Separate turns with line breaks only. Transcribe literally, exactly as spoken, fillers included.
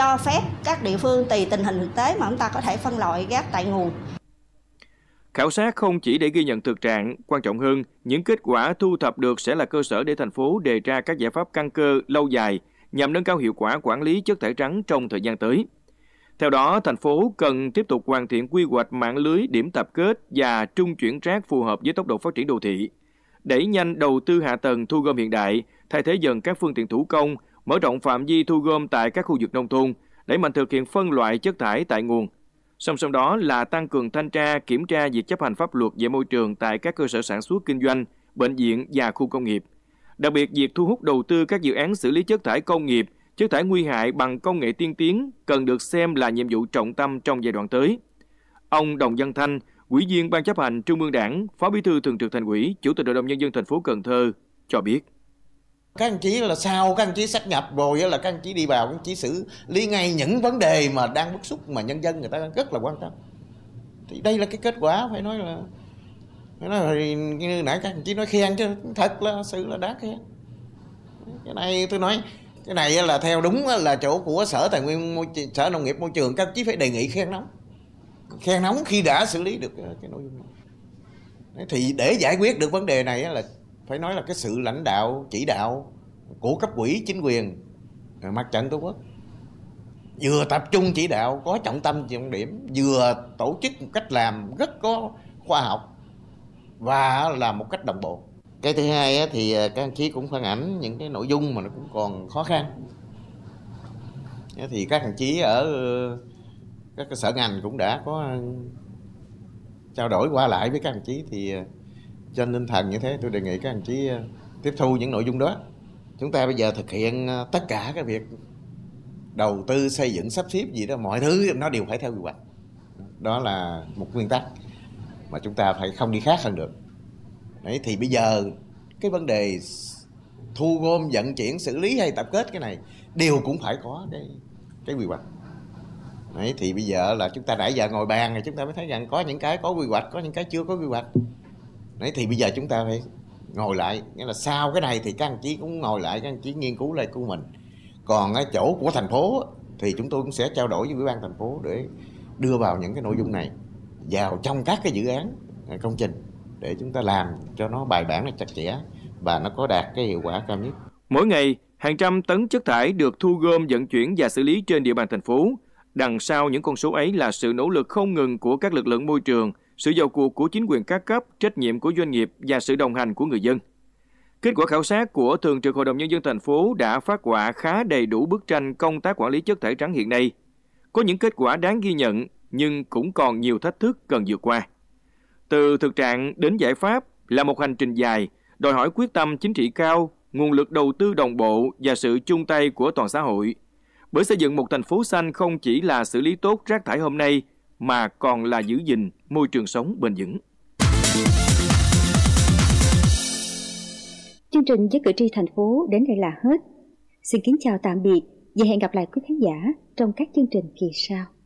cho phép các địa phương tùy tình hình thực tế mà chúng ta có thể phân loại rác tại nguồn.
Khảo sát không chỉ để ghi nhận thực trạng, quan trọng hơn, những kết quả thu thập được sẽ là cơ sở để thành phố đề ra các giải pháp căn cơ, lâu dài nhằm nâng cao hiệu quả quản lý chất thải rắn trong thời gian tới. Theo đó, thành phố cần tiếp tục hoàn thiện quy hoạch mạng lưới điểm tập kết và trung chuyển rác phù hợp với tốc độ phát triển đô thị, đẩy nhanh đầu tư hạ tầng thu gom hiện đại, thay thế dần các phương tiện thủ công, mở rộng phạm vi thu gom tại các khu vực nông thôn, đẩy mạnh thực hiện phân loại chất thải tại nguồn. Song song đó là tăng cường thanh tra, kiểm tra việc chấp hành pháp luật về môi trường tại các cơ sở sản xuất kinh doanh, bệnh viện và khu công nghiệp. Đặc biệt, việc thu hút đầu tư các dự án xử lý chất thải công nghiệp, chất thải nguy hại bằng công nghệ tiên tiến cần được xem là nhiệm vụ trọng tâm trong giai đoạn tới. Ông Đồng Văn Thanh, Ủy viên Ban chấp hành Trung ương Đảng, Phó Bí thư Thường trực Thành ủy, Chủ tịch Hội đồng Nhân dân thành phố Cần Thơ cho biết.
Các anh chí là sau các anh chí sát nhập rồi là các anh chí đi vào, các anh chí xử lý ngay những vấn đề mà đang bức xúc mà nhân dân người ta rất là quan tâm. Thì đây là cái kết quả phải nói là phải nói là như nãy các anh chí nói khen chứ thật là sự là đáng khen. Cái này tôi nói cái này là theo đúng là chỗ của Sở Tài nguyên môi trường, Sở Nông nghiệp Môi trường, các anh chí phải đề nghị khen nóng. Khen nóng khi đã xử lý được cái nội dung này. Thì để giải quyết được vấn đề này là phải nói là cái sự lãnh đạo, chỉ đạo của cấp ủy chính quyền mặt trận Tổ quốc vừa tập trung chỉ đạo có trọng tâm trọng điểm, vừa tổ chức một cách làm rất có khoa học và làm một cách đồng bộ. Cái thứ hai thì các anh chí cũng phản ánh những cái nội dung mà nó cũng còn khó khăn. Thì các anh chí ở các cơ sở ngành cũng đã có trao đổi qua lại với các anh chí, thì trên tinh thần như thế tôi đề nghị các anh chí tiếp thu những nội dung đó. Chúng ta bây giờ thực hiện tất cả cái việc đầu tư xây dựng sắp xếp gì đó, mọi thứ nó đều phải theo quy hoạch. Đó là một nguyên tắc mà chúng ta phải không đi khác hơn được. Đấy, thì bây giờ cái vấn đề thu gom, vận chuyển, xử lý hay tập kết cái này đều cũng phải có cái cái quy hoạch. Đấy, thì bây giờ là chúng ta nãy giờ ngồi bàn thì chúng ta mới thấy rằng có những cái có quy hoạch, có những cái chưa có quy hoạch. Đấy, thì bây giờ chúng ta phải ngồi lại, nghĩa là sau cái này thì các anh chí cũng ngồi lại, các anh chí nghiên cứu lại của mình. Còn ở chỗ của thành phố thì chúng tôi cũng sẽ trao đổi với Ủy ban thành phố để đưa vào những cái nội dung này vào trong các cái dự án công trình để chúng ta làm cho nó bài bản, chặt chẽ và nó có đạt cái hiệu quả cao nhất.
Mỗi ngày, hàng trăm tấn chất thải được thu gom, vận chuyển và xử lý trên địa bàn thành phố. Đằng sau những con số ấy là sự nỗ lực không ngừng của các lực lượng môi trường, sự vào cuộc của chính quyền các cấp, trách nhiệm của doanh nghiệp và sự đồng hành của người dân. Kết quả khảo sát của Thường trực Hội đồng Nhân dân thành phố đã phát họa khá đầy đủ bức tranh công tác quản lý chất thải rắn hiện nay. Có những kết quả đáng ghi nhận, nhưng cũng còn nhiều thách thức cần vượt qua. Từ thực trạng đến giải pháp là một hành trình dài, đòi hỏi quyết tâm chính trị cao, nguồn lực đầu tư đồng bộ và sự chung tay của toàn xã hội. Bởi xây dựng một thành phố xanh không chỉ là xử lý tốt rác thải hôm nay, mà còn là giữ gìn môi trường sống bền vững.
Chương trình với cử tri thành phố đến đây là hết. Xin kính chào tạm biệt và hẹn gặp lại quý khán giả trong các chương trình kỳ sau.